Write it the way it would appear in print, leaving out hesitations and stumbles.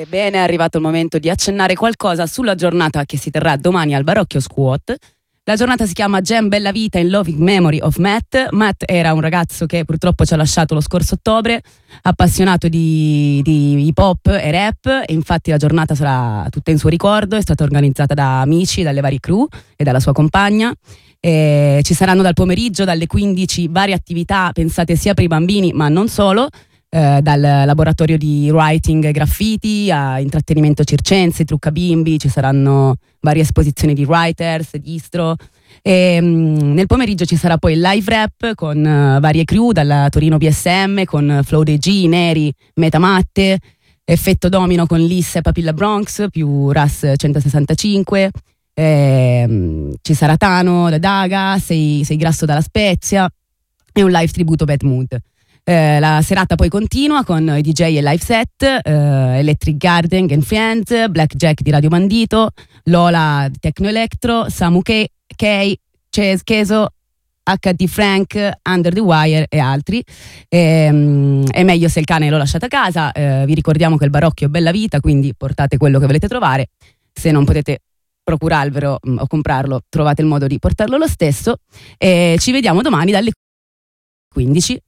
Ebbene, è arrivato il momento di accennare qualcosa sulla giornata che si terrà domani al Barocchio Squat. La giornata si chiama Jam Bella Vita in Loving Memory of Matt. Matt era un ragazzo che purtroppo ci ha lasciato lo scorso ottobre, appassionato di hip hop e rap, e infatti la giornata sarà tutta in suo ricordo. È stata organizzata da amici, dalle varie crew e dalla sua compagna. Ci saranno dal pomeriggio, dalle 15, varie attività pensate sia per i bambini ma non solo, dal laboratorio di writing e graffiti a intrattenimento circense, trucca bimbi. Ci saranno varie esposizioni di writers, distro, e nel pomeriggio ci sarà poi il live rap con varie crew, dalla Torino BSM con Flow DG, Neri, Metamatte, Effetto Domino con Lissa e Papilla Bronx più RAS 165. Ci sarà Tano da Daga, sei Grasso dalla Spezia e un live tributo Bad Mood. La serata poi continua con i DJ e live set, Electric Garden and Friends, Blackjack di Radio Bandito, Lola di Tecno Electro, Samu K, Chase Cheso, HD Frank, Under the Wire e altri. È meglio se il cane lo lasciate a casa. Vi ricordiamo che il Barocchio è bella vita, quindi portate quello che volete trovare. Se non potete procurarvelo o comprarlo, trovate il modo di portarlo lo stesso. Ci vediamo domani dalle 15